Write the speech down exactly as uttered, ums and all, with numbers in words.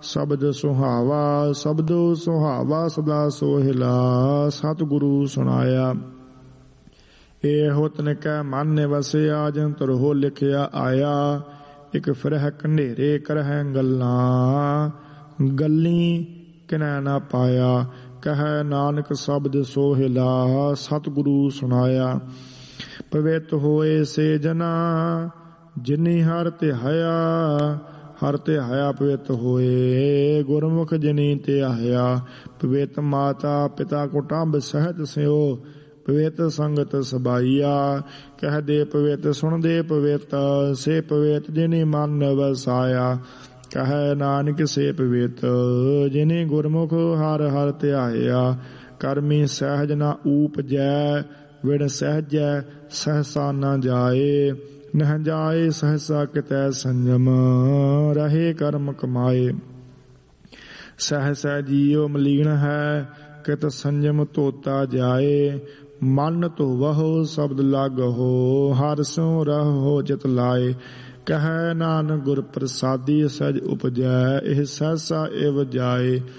ਸ਼ਬਦ ਸੁਹਾਵਾ। ਸ਼ਬਦੋ ਸੁਹਾਵਾ ਸਦਾ ਸੋਹਿਲਾ, ਸਤਿਗੁਰੂ ਸੁਣਾਇਆ। ਇਹੋ ਤਿਨਕੈ ਮਨ ਨਿਵਸਿਆ, ਜਿਨ ਤਰਹੁ ਲਿਖਿਆ ਆਇਆ। ਇਕ ਫਿਰਹਿ ਕੰਢੇਰੇ ਕਰਹਿ ਗੱਲਾਂ, ਗੱਲੀ ਕਿਨੈ ਨਾ ਪਾਇਆ। ਕਹਿ ਨਾਨਕ ਸ਼ਬਦ ਸੋਹਿਲਾ, ਸਤਿਗੁਰੂ ਸੁਣਾਇਆ। ਪਵਿੱਤ ਹੋਏ ਸੇ ਜਨਾ, ਜਿਨੀ ਹਰਿ ਧਿਆਇਆ। ਹਰਿ ਧਿਆਇਆ ਪਵਿੱਤ ਹੋਏ, ਗੁਰਮੁਖ ਜਿਨੀ ਧਿਆਇਆ। ਪਵਿੱਤ ਮਾਤਾ ਪਿਤਾ ਕੁਟੰਬ ਸਹਿਤ ਸਿਓ, ਪਵਿੱਤ ਸੰਗਤ ਸਬਾਈਆ। ਕਹਿਦੇ ਪਵਿੱਤ ਸੁਣਦੇ ਪਵਿੱਤ, ਸੇ ਪਵਿੱਤ ਜਿਨੀ ਮਨ ਵਸਾਇਆ। ਕਹਿ ਨਾਨਕ ਸੇ ਪਵਿੱਤ, ਜਿਨੀ ਗੁਰਮੁਖ ਹਰਿ ਹਰਿ ਧਿਆਇਆ। ਕਰਮੀ ਸਹਿਜ ਨਾ ਊਪਜੈ, ਵਿਣ ਸਹਿਜੈ ਸਹਸਾ ਨਾ ਜਾਏ। ਨਹਿ ਜਾਏ ਸਹਸਾ ਕਿਤੈ ਸੰਜਮ, ਰਹੇ ਕਰਮ ਕਮਾਏ। ਸਹਸਾ ਜੀਉ ਮਲੀਨ ਹੈ, ਕਿਤ ਸੰਜਮ ਧੋਤਾ ਜਾਏ। ਮਨ ਧੋਵਹੁ ਸ਼ਬਦ ਲਾਗਹੁ, ਹਰਿ ਸਿਉ ਰਹੋ ਚਿਤ ਲਾਏ। ਕਹਿ ਨਾਨਕ ਗੁਰ ਪ੍ਰਸਾਦੀ, ਸਹਿਜ ਉਪਜੈ ਇਹ ਸਹਸਾ ਇਵ ਜਾਏ।